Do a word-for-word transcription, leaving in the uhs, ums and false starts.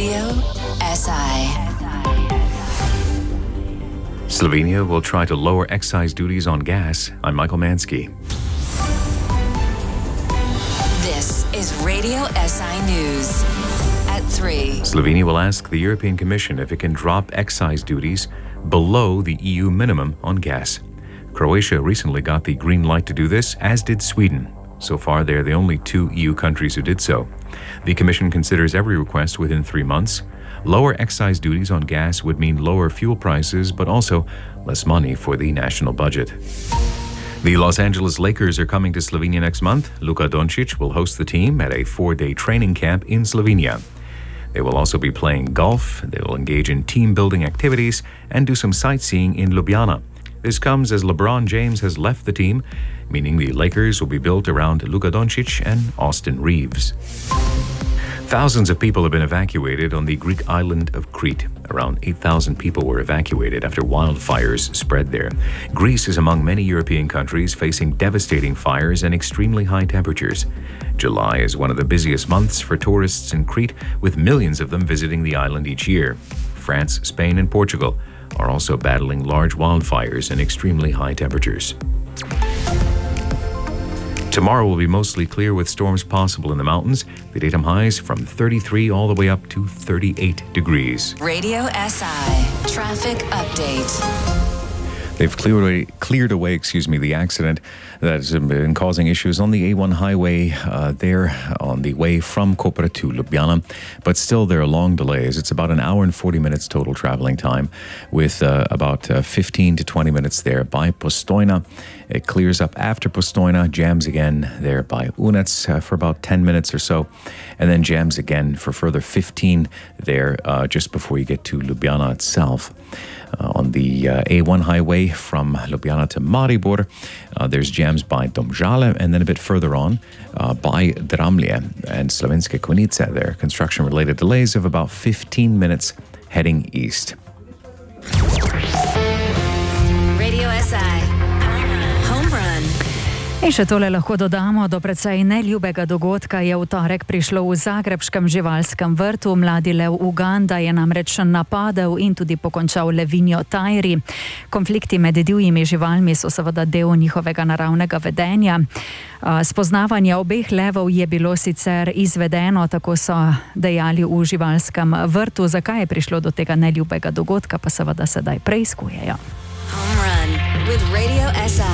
Radio S I. Slovenia will try to lower excise duties on gas. I'm Michael Mansky. This is Radio S I News at three. Slovenia will ask the European Commission if it can drop excise duties below the E U minimum on gas. Croatia recently got the green light to do this, as did Sweden. So far, they're the only two E U countries who did so. The Commission considers every request within three months. Lower excise duties on gas would mean lower fuel prices, but also less money for the national budget. The Los Angeles Lakers are coming to Slovenia next month. Luka Doncic will host the team at a four-day training camp in Slovenia. They will also be playing golf, they will engage in team-building activities, and do some sightseeing in Ljubljana. This comes as LeBron James has left the team, meaning the Lakers will be built around Luka Doncic and Austin Reeves. Thousands of people have been evacuated on the Greek island of Crete. Around eight thousand people were evacuated after wildfires spread there. Greece is among many European countries facing devastating fires and extremely high temperatures. July is one of the busiest months for tourists in Crete, with millions of them visiting the island each year. France, Spain, and Portugal are also battling large wildfires and extremely high temperatures. Tomorrow will be mostly clear with storms possible in the mountains. The daytime highs from thirty-three all the way up to thirty-eight degrees. Radio S I traffic update. They've cleared away, cleared away, excuse me, the accident that's been causing issues on the A one highway uh, there on the way from Koper to Ljubljana. But still, there are long delays. It's about an hour and forty minutes total traveling time, with uh, about uh, fifteen to twenty minutes there by Postojna. It clears up after Postojna, jams again there by Unec uh, for about ten minutes or so, and then jams again for further fifteen there uh, just before you get to Ljubljana itself. Uh, on the uh, A one highway from Ljubljana to Maribor, uh, there's jams by Domžale, and then a bit further on uh, by Dramlje and Slovenske Konjice. There are construction-related delays of about fifteen minutes heading east. Radio S I. Home run. In še tole lahko dodamo, do precej neljubega dogodka je v torek prišlo v zagrebškem živalskem vrtu. Mladi lev Uganda je namreč napadel in tudi pokončal levinjo Tajri. Konflikti med divjimi živalmi so seveda del njihovega naravnega vedenja. Spoznavanje obeh levov je bilo sicer izvedeno, tako so dejali v živalskem vrtu. Zakaj je prišlo do tega neljubega dogodka, pa seveda sedaj preiskujejo. Home run with Radio S I.